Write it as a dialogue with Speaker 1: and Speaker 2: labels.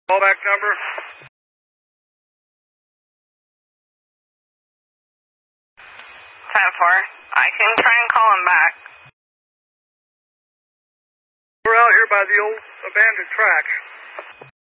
Speaker 1: Callback number?
Speaker 2: 10-4. I can try and call him back.
Speaker 1: We're out here by the old abandoned tracks.